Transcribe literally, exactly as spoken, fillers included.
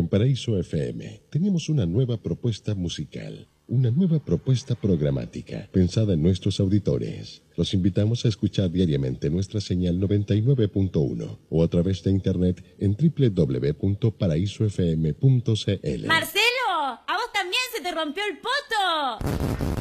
En Paraíso F M tenemos una nueva propuesta musical, una nueva propuesta programática pensada en nuestros auditores. Los invitamos a escuchar diariamente nuestra señal noventa y nueve punto uno o a través de internet en doble u doble u doble u punto paraíso f m punto c l. ¡Marcelo! ¡A vos también se te rompió el poto!